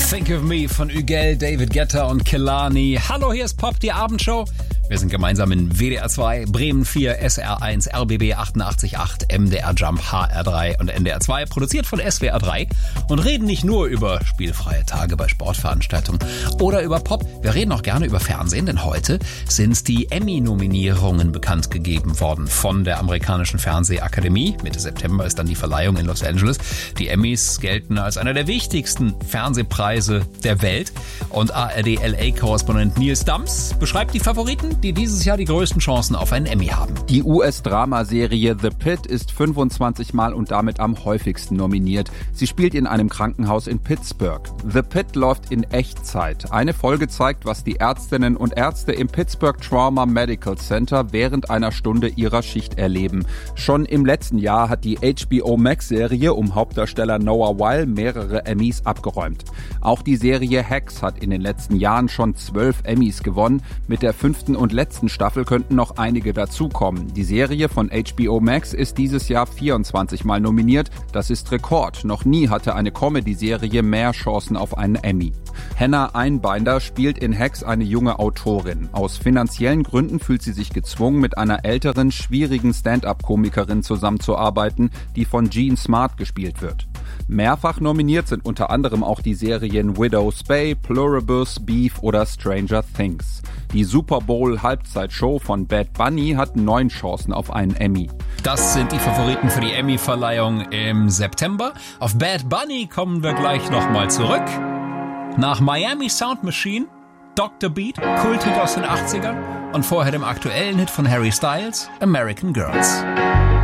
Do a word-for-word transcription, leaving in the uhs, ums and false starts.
Think of Me von Ügel, David Guetta und Kehlani. Hallo, hier ist Pop, die Abendshow. Wir sind gemeinsam in W D R zwei, Bremen vier, S R eins, R B B achtundachtzig Komma acht, M D R Jump, H R drei und N D R zwei, produziert von S W R drei und reden nicht nur über spielfreie Tage bei Sportveranstaltungen oder über Pop. Wir reden auch gerne über Fernsehen, denn heute sind die Emmy-Nominierungen bekannt gegeben worden von der amerikanischen Fernsehakademie. Mitte September ist dann die Verleihung in Los Angeles. Die Emmys gelten als einer der wichtigsten Fernsehpreise der Welt und A R D-L A-Korrespondent Nils Dams beschreibt die Favoriten, die dieses Jahr die größten Chancen auf einen Emmy haben. Die U S-Dramaserie The Pitt ist fünfundzwanzig Mal und damit am häufigsten nominiert. Sie spielt in einem Krankenhaus in Pittsburgh. The Pitt läuft in Echtzeit. Eine Folge zeigt, was die Ärztinnen und Ärzte im Pittsburgh Trauma Medical Center während einer Stunde ihrer Schicht erleben. Schon im letzten Jahr hat die H B O Max-Serie um Hauptdarsteller Noah Wyle mehrere Emmys abgeräumt. Auch die Serie Hacks hat in den letzten Jahren schon zwölf Emmys gewonnen. Mit der fünften und letzten Staffel könnten noch einige dazukommen. Die Serie von H B O Max ist dieses Jahr vierundzwanzig Mal nominiert. Das ist Rekord. Noch nie hatte eine Comedy-Serie mehr Chancen auf einen Emmy. Hannah Einbinder spielt in Hacks eine junge Autorin. Aus finanziellen Gründen fühlt sie sich gezwungen, mit einer älteren, schwierigen Stand-up-Komikerin zusammenzuarbeiten, die von Jean Smart gespielt wird. Mehrfach nominiert sind unter anderem auch die Serien Widow's Bay, Pluribus, Beef oder Stranger Things. Die Super Bowl-Halbzeitshow von Bad Bunny hat neun Chancen auf einen Emmy. Das sind die Favoriten für die Emmy-Verleihung im September. Auf Bad Bunny kommen wir gleich nochmal zurück. Nach Miami Sound Machine, Doktor Beat, Kulthit aus den achtzigern und vorher dem aktuellen Hit von Harry Styles, American Girls.